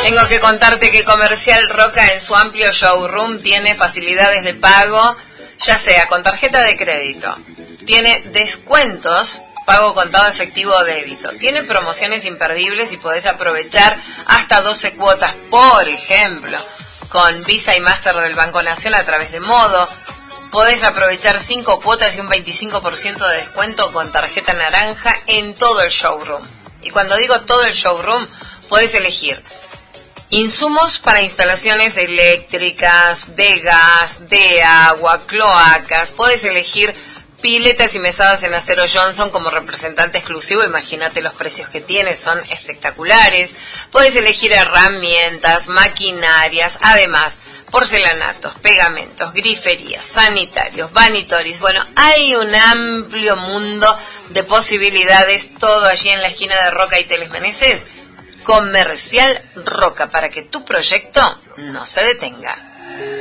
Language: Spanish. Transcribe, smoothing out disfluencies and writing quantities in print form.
Tengo que contarte que Comercial Roca en su amplio showroom tiene facilidades de pago, ya sea con tarjeta de crédito, tiene descuentos, pago contado efectivo o débito, tiene promociones imperdibles y podés aprovechar hasta 12 cuotas, por ejemplo, con Visa y Master del Banco Nación a través de Modo. Podés aprovechar 5 cuotas y un 25% de descuento con tarjeta naranja en todo el showroom. Y cuando digo todo el showroom, podés elegir insumos para instalaciones eléctricas, de gas, de agua, cloacas. Podés elegir piletas y mesadas en acero Johnson como representante exclusivo. Imagínate los precios que tiene, son espectaculares. Podés elegir herramientas, maquinarias, además porcelanatos, pegamentos, griferías, sanitarios, vanitoris. Bueno, hay un amplio mundo de posibilidades, todo allí en la esquina de Roca y Teles Meneses. Comercial Roca, para que tu proyecto no se detenga.